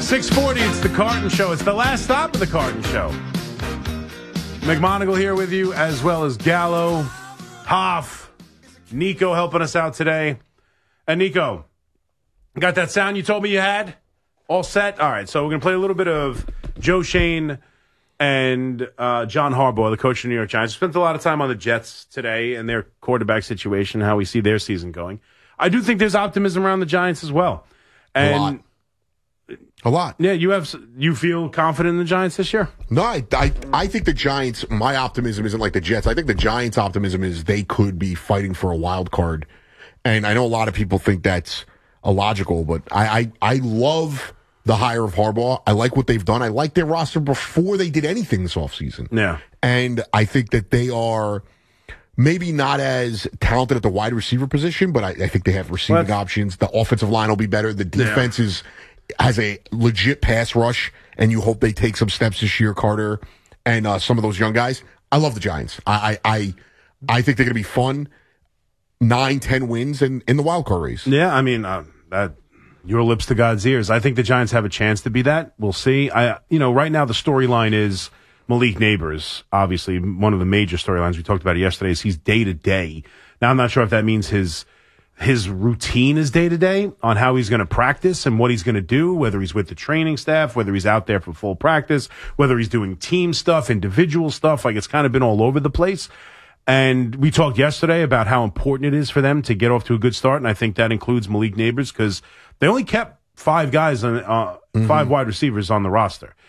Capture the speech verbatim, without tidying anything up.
six forty, it's the Carton Show. It's the last stop of the Carton Show. McMonagle here with you, as well as Gallo, Hoff, Nico helping us out today. And Nico, got that sound you told me you had? All set? All right, so we're going to play a little bit of Joe Schoen and uh, John Harbaugh, the coach of the New York Giants. We spent a lot of time on the Jets today and their quarterback situation, how we see their season going. I do think there's optimism around the Giants as well. And a lot. A lot. Yeah, you have. You feel confident in the Giants this year? No, I, I, I think the Giants, my optimism isn't like the Jets. I think the Giants' optimism is they could be fighting for a wild card. And I know a lot of people think that's illogical, but I, I, I love the hire of Harbaugh. I like what they've done. I like their roster before they did anything this offseason. Yeah. And I think that they are maybe not as talented at the wide receiver position, but I, I think they have receiving well, options. The offensive line will be better. The defense yeah. is has a legit pass rush, and you hope they take some steps this year, Carter, and uh, some of those young guys. I love the Giants. I I I, I think they're going to be fun. Nine, ten wins in, in the wild card race. Yeah, I mean, uh, that your lips to God's ears. I think the Giants have a chance to be that. We'll see. I, you know, right now the storyline is Malik Neighbors. Obviously, one of the major storylines we talked about yesterday is he's day to day. Now, I'm not sure if that means his. His routine is day-to-day on how he's going to practice and what he's going to do, whether he's with the training staff, whether he's out there for full practice, whether he's doing team stuff, individual stuff. Like, it's kind of been all over the place. And we talked yesterday about how important it is for them to get off to a good start, and I think that includes Malik Neighbors because they only kept five guys, on, uh, mm-hmm. five wide receivers on the roster.